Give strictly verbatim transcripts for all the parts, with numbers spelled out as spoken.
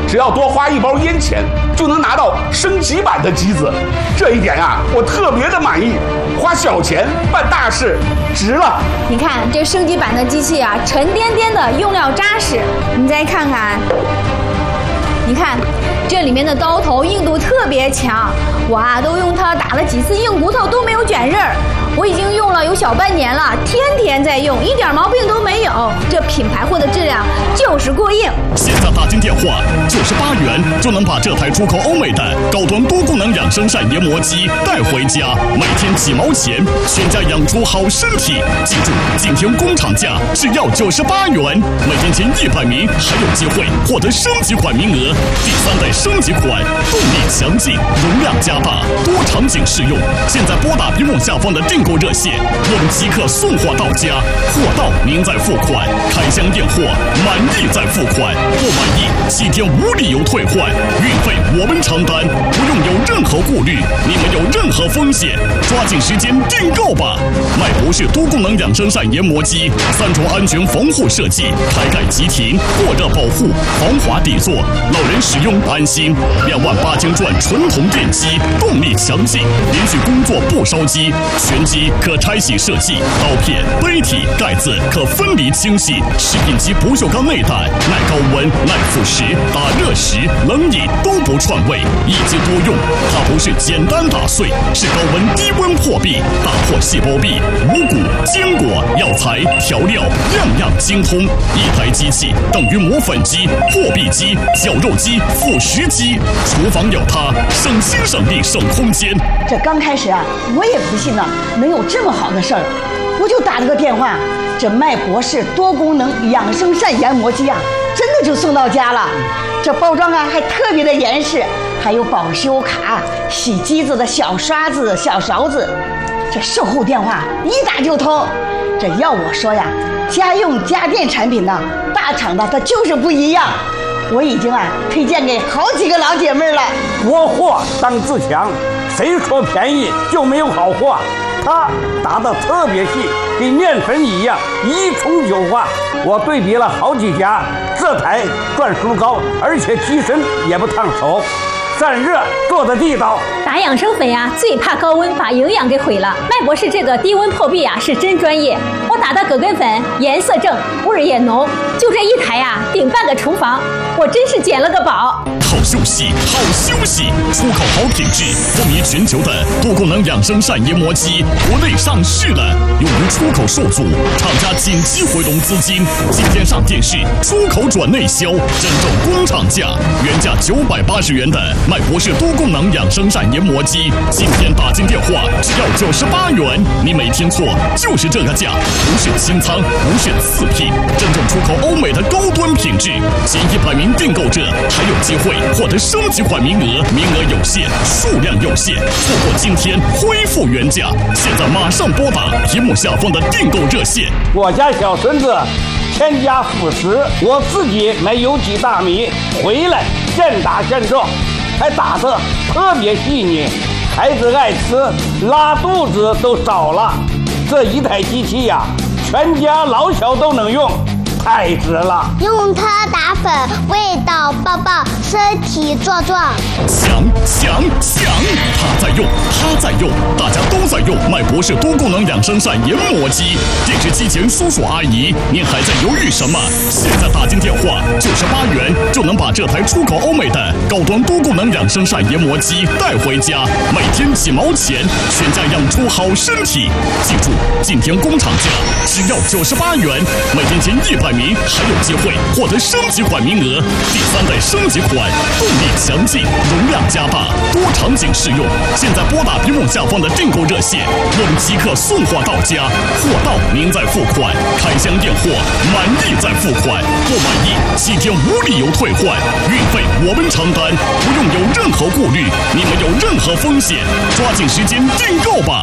只要多花一包烟钱，就能拿到升级版的机子。这一点呀，我特别的满意。花小钱办大事，值了。 你看这升级版的机器啊，沉甸甸的，用料扎实。你再看看，你看这里面的刀头硬度特别强，我啊都用它打了几次硬骨头都没有卷刃儿。我已经用了有小半年了，天天在用，一点毛病都没有。这品牌货的质量就是过硬。 现在打进电话九十八元就能把这台出口欧美的高端多功能养生膳研磨机带回家，每天几毛钱，全家养出好身体。记住，今天工厂价只要九十八元，每天前一百名还有机会获得升级款名额。第三代升级款，动力强劲，容量加大，多场景适用。现在拨打屏幕下方的订购热线，我们即刻送货到家，货到您再付款，开箱验货，满意再付款，不满意七天无理由退换，运费我们承担，不用有任何顾虑，你们有任何风险，抓紧时间订购吧。麦博士多功能养生膳研磨机，三重安全防护设计，开盖即停，过热保护，防滑底座，老人使用安心。两万八千转纯铜电机，动力强劲，连续工作不烧机，全机可拆洗设计，刀片、杯体、盖子可分离清洗，食品级不锈钢内胆，耐高温、耐腐蚀，打热食、冷饮都不串味，一机多用。它不是简单打碎，是高温低温破壁，打破细胞壁，五谷、坚果、药材、调料样样精通。一台机器等于磨粉机、破壁机、绞肉机、腐蚀机，厨房有它，省心省力省空间。 这刚开始啊，我也不信呢，能有这么好的事儿，我就打了个电话，这麦博士多功能养生膳研磨机啊，真的就送到家了。这包装啊还特别的严实，还有保修卡、洗机子的小刷子、小勺子。这售后电话一打就通。这要我说呀，家用家电产品呢，大厂的它就是不一样。我已经啊推荐给好几个老姐妹了。 国货当自强，谁说便宜就没有好货？它打得特别细，跟面粉一样，一冲就化。我对比了好几家，这台转速高，而且机身也不烫手，散热做的地道。 打养生粉呀、啊，最怕高温把营养给毁了。麦博士这个低温破壁啊，是真专业。我打的葛根粉颜色正，味儿也浓，就这一台呀、啊，顶半个厨房，我真是捡了个宝。 好休息，好休息，出口好品质，风靡全球的多功能养生膳研磨机，国内上市了，用于出口受阻，厂家紧急回笼资金，今天上电视，出口转内销，真正工厂价，原价九百八十元的麦博士多功能养生膳研磨机，今天打进电话只要九十八元，你没听错，就是这个价，不是清仓，不是次品，真正出口欧美的高端品质，前一百名订购者还有机会获得升级款名额，名额有限，数量有限，错过今天恢复原价，现在马上拨打屏幕下方的订购热线。 我家小孙子添加辅食，我自己买有机大米回来现打现种，还打得特别细腻，孩子爱吃，拉肚子都少了。这一台机器呀、啊，全家老小都能用，太值了。 用它打粉，味道爆爆，身体壮壮。 强强强！他在用，他在用，大家都在用麦博士多功能养生膳研磨机。电视机前叔叔阿姨，您还在犹豫什么？现在打进电话，九十八元就能把这台出口欧美的高端多功能养生膳研磨机带回家，每天几毛钱，全家养出好身体。记住，今天工厂价只要九十八元，每天前一百名还有机会获得升级款名额。第三代升级款，动力强劲，容量加大，多场景适用。现在拨打屏幕下方的订购热线，我们即刻送货到家，货到您再付款，开箱验货，满意再付款，不满意七天无理由退换，运费我们承担，不用有任何顾虑，你们有任何风险，抓紧时间订购吧。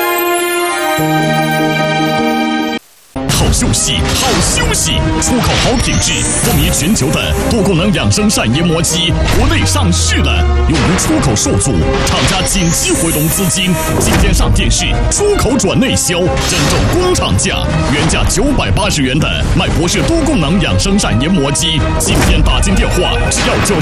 好休息，好休息，出口好品质，风靡全球的多功能养生膳研磨机，国内上市了，用于出口受阻，厂家紧急回笼资金，今天上电视，出口转内销，真正工厂价，原价九百八十元的麦博士多功能养生膳研磨机，今天打进电话只要九。